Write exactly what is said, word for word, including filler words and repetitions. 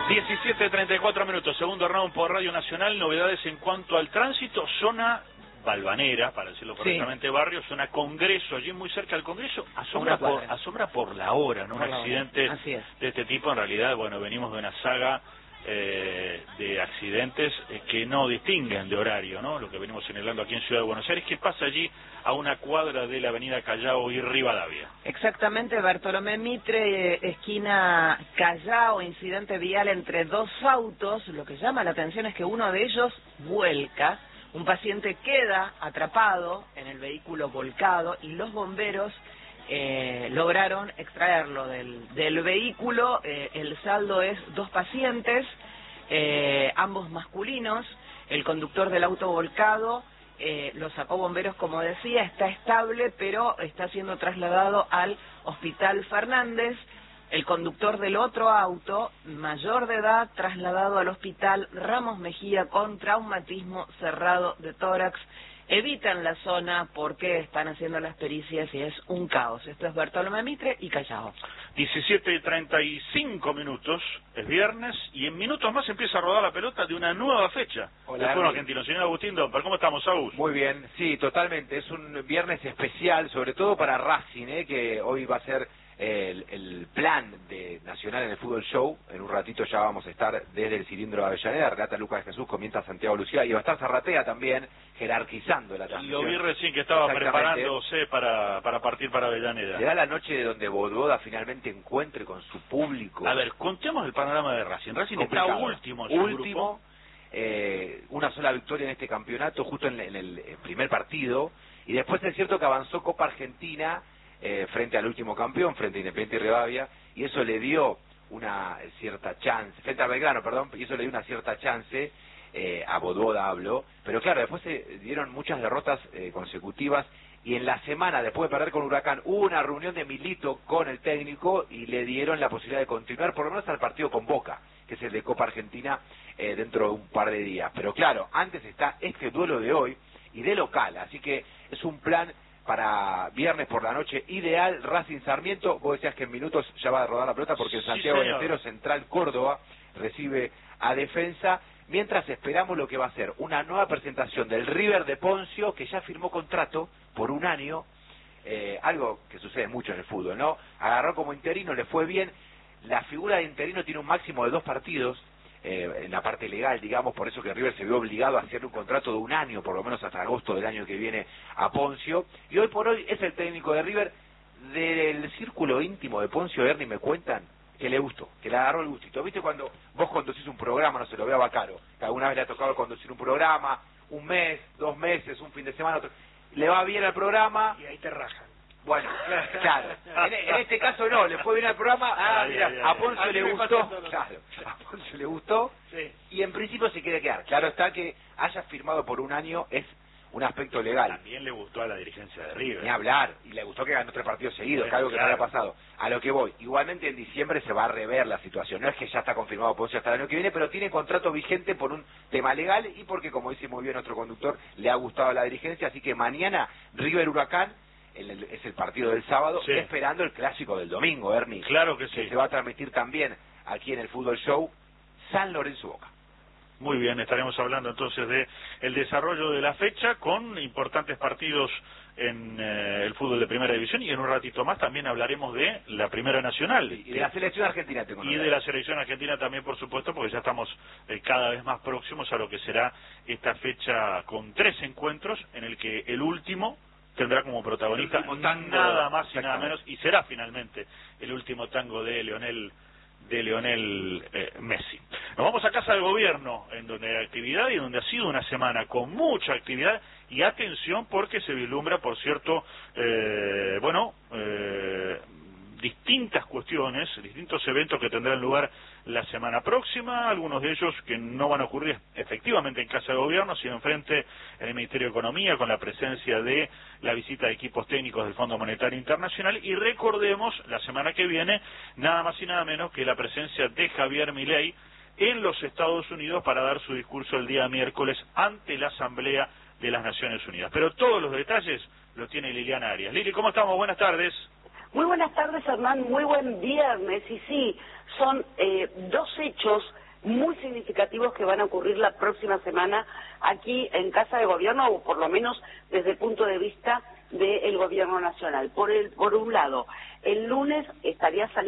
diecisiete treinta y cuatro minutos, segundo round por Radio Nacional. Novedades en cuanto al tránsito, zona Balvanera, para decirlo correctamente, sí. Barrio, zona Congreso, allí muy cerca del Congreso, asombra por, asombra por la hora, ¿no? Un accidente de este tipo, en realidad, bueno, venimos de una saga eh, de accidentes eh, que no distinguen de horario, ¿no? Lo que venimos señalando aquí en Ciudad de Buenos Aires. ¿Qué pasa allí a una cuadra de la avenida Callao y Rivadavia? Exactamente, Bartolomé Mitre, esquina Callao, incidente vial entre dos autos. Lo que llama la atención es que uno de ellos vuelca, un paciente queda atrapado en el vehículo volcado y los bomberos eh, lograron extraerlo del, del vehículo. Eh, el saldo es dos pacientes, eh, ambos masculinos. El conductor del auto volcado Eh, lo sacó bomberos, como decía, está estable, pero está siendo trasladado al Hospital Fernández. El conductor del otro auto, mayor de edad, trasladado al Hospital Ramos Mejía con traumatismo cerrado de tórax. Evitan la zona porque están haciendo las pericias y es un caos. Esto es Bartolomé Mitre y Callao. diecisiete treinta y cinco minutos, es viernes, y en minutos más empieza a rodar la pelota de una nueva fecha. Hola, del fútbol argentino. Señor Agustín Domper, ¿cómo estamos, Agus? Muy bien, sí, totalmente. Es un viernes especial, sobre todo para Racing, ¿eh? Que hoy va a ser el, el plan de Nacional en el Fútbol Show. En un ratito ya vamos a estar desde el cilindro de Avellaneda. Relata Lucas de Jesús, comienza Santiago Lucía, y va a estar Zarratea también, jerarquizando la transmisión. Lo vi recién que estaba preparándose para, para partir para Avellaneda. Será la noche de donde Bododa finalmente encuentre con su público. A ver, contemos el panorama de Racing. Racing complicado. Está último en su último, grupo. Eh, una sola victoria en este campeonato, justo en, en el primer partido, y después es cierto que avanzó Copa Argentina eh, frente al último campeón, frente a Independiente y Rivadavia, y eso le dio una cierta chance, frente a Belgrano, perdón, y eso le dio una cierta chance eh, a Bododa, hablo, pero claro, después se dieron muchas derrotas eh, consecutivas, y en la semana, después de perder con Huracán, hubo una reunión de Milito con el técnico y le dieron la posibilidad de continuar, por lo menos al partido con Boca, que es el de Copa Argentina, eh, dentro de un par de días. Pero claro, antes está este duelo de hoy y de local, así que es un plan para viernes por la noche ideal. Racing Sarmiento, vos decías que en minutos ya va a rodar la pelota porque en Santiago del Estero, Central Córdoba recibe a Defensa, mientras esperamos lo que va a ser una nueva presentación del River de Poncio, que ya firmó contrato por un año, eh, algo que sucede mucho en el fútbol, ¿no? Agarró como interino, le fue bien. La figura de interino tiene un máximo de dos partidos eh, en la parte legal, digamos, por eso que River se vio obligado a hacerle un contrato de un año, por lo menos hasta agosto del año que viene, a Poncio, y hoy por hoy es el técnico de River. Del círculo íntimo de Poncio, Ernie, me cuentan que le gustó, que le agarró el gustito. ¿Viste cuando vos conducís un programa, no se lo veo a Bacaro, que alguna vez le ha tocado conducir un programa, un mes, dos meses, un fin de semana, otro, le va bien al programa y ahí te rajan? Bueno, claro, en, en este caso no, le fue bien al programa, ah, mira, a Poncio le gustó, claro, a Poncio le gustó, sí. Y en principio se quiere quedar. Claro está que haya firmado por un año es un aspecto legal. También le gustó a la dirigencia de River. Ni hablar, y le gustó que ganó tres partidos seguidos, bueno, que algo que claro. No había pasado. A lo que voy, igualmente en diciembre se va a rever la situación, no es que ya está confirmado Poncio hasta el año que viene, pero tiene contrato vigente por un tema legal y porque, como dice muy bien nuestro conductor, le ha gustado a la dirigencia, así que mañana River Huracán, el, el, es el partido del sábado, sí. Esperando el clásico del domingo, Ernie. Claro que sí. Que se va a transmitir también aquí en el Fútbol Show, San Lorenzo Boca. Muy bien, estaremos hablando entonces de el desarrollo de la fecha con importantes partidos en eh, el fútbol de Primera División, y en un ratito más también hablaremos de la Primera Nacional. Y de la selección argentina. Tengo y de la selección argentina también, por supuesto, porque ya estamos eh, cada vez más próximos a lo que será esta fecha con tres encuentros, en el que el último tendrá como protagonista nada más y nada menos, y será finalmente el último tango de Lionel de Lionel eh, Messi. Nos vamos a Casa de Gobierno, en donde hay actividad y donde ha sido una semana con mucha actividad y atención, porque se vislumbra, por cierto, eh, bueno, eh, distintas cuestiones, distintos eventos que tendrán lugar la semana próxima, algunos de ellos que no van a ocurrir efectivamente en Casa de Gobierno, sino enfrente en el Ministerio de Economía, con la presencia de la visita de equipos técnicos del Fondo Monetario Internacional, y recordemos, la semana que viene, nada más y nada menos que la presencia de Javier Milei en los Estados Unidos para dar su discurso el día miércoles ante la Asamblea de las Naciones Unidas. Pero todos los detalles los tiene Liliana Arias. Lili, ¿cómo estamos? Buenas tardes. Muy buenas tardes, Hernán, muy buen viernes. Y sí, son eh, dos hechos muy significativos que van a ocurrir la próxima semana aquí en Casa de Gobierno, o por lo menos desde el punto de vista del Gobierno Nacional. Por, el, por un lado, el lunes estaría saliendo